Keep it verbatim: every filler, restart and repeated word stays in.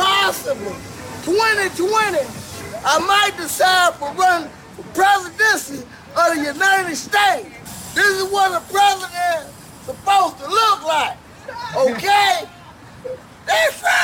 possibly twenty twenty, I might decide for running for presidency of the United States. This is what a president is supposed to look like, okay? That's